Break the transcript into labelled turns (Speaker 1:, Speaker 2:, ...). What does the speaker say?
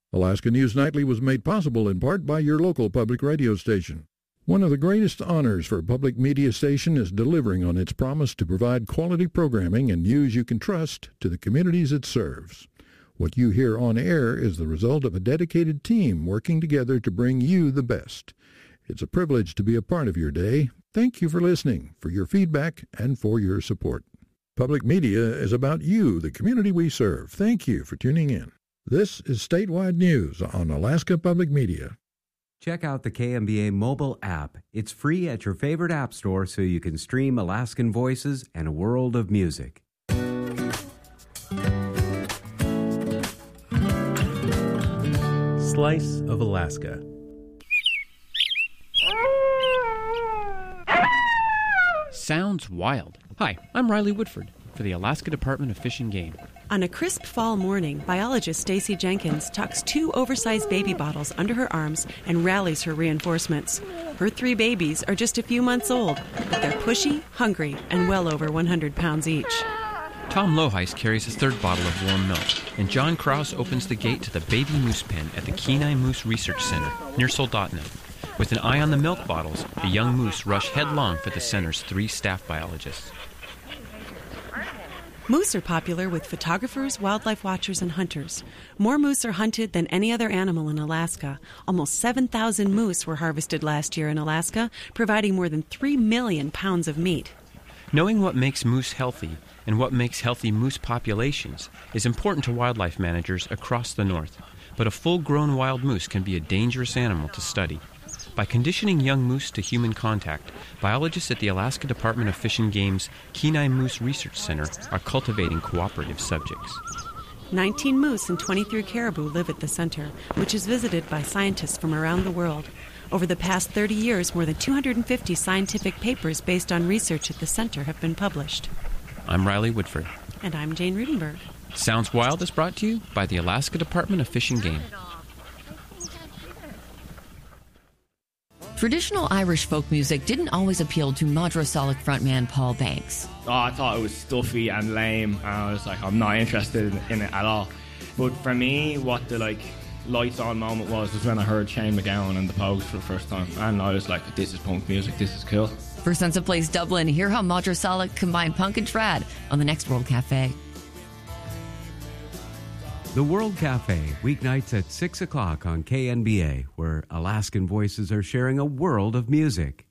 Speaker 1: Alaska News Nightly was made possible in part by your local public radio station. One of the greatest honors for a public media station is delivering on its promise to provide quality programming and news you can trust to the communities it serves. What you hear on air is the result of a dedicated team working together to bring you the best. It's a privilege to be a part of your day. Thank you for listening, for your feedback, and for your support. Public media is about you, the community we serve. Thank you for tuning in. This is Statewide News on Alaska Public Media.
Speaker 2: Check out the KMBA mobile app. It's free at your favorite app store so you can stream Alaskan voices and a world of music.
Speaker 3: Slice of Alaska.
Speaker 4: Sounds wild. Hi, I'm Riley Woodford for the Alaska Department of Fish and Game.
Speaker 5: On a crisp fall morning, biologist Stacy Jenkins tucks 2 oversized baby bottles under her arms and rallies her reinforcements. Her 3 babies are just a few months old, but they're pushy, hungry, and well over 100 pounds each.
Speaker 4: Tom Loheis carries his 3rd bottle of warm milk, and John Krause opens the gate to the baby moose pen at the Kenai Moose Research Center near Soldotna. With an eye on the milk bottles, the young moose rush headlong for the center's 3 staff biologists.
Speaker 5: Moose are popular with photographers, wildlife watchers, and hunters. More moose are hunted than any other animal in Alaska. Almost 7,000 moose were harvested last year in Alaska, providing more than 3 million pounds of meat.
Speaker 4: Knowing what makes moose healthy and what makes healthy moose populations is important to wildlife managers across the north. But a full-grown wild moose can be a dangerous animal to study. By conditioning young moose to human contact, biologists at the Alaska Department of Fish and Game's Kenai Moose Research Center are cultivating cooperative subjects.
Speaker 5: 19 moose and 23 caribou live at the center, which is visited by scientists from around the world. Over the past 30 years, more than 250 scientific papers based on research at the center have been published.
Speaker 4: I'm Riley Woodford.
Speaker 5: And I'm Jane Rudenberg.
Speaker 4: Sounds Wild is brought to you by the Alaska Department of Fish and Game.
Speaker 6: Traditional Irish folk music didn't always appeal to Madrasalic frontman Paul Banks.
Speaker 7: Oh, I thought it was stuffy and lame, and I was like, I'm not interested in it at all. But for me, what the lights on moment was when I heard Shane MacGowan and the Pogues for the first time, and I was like, this is punk music, this is cool.
Speaker 6: For Sense of Place Dublin, hear how Madrasalic combined punk and trad on the next World Cafe.
Speaker 2: The World Cafe, weeknights at 6 o'clock on KNBA, where Alaskan voices are sharing a world of music.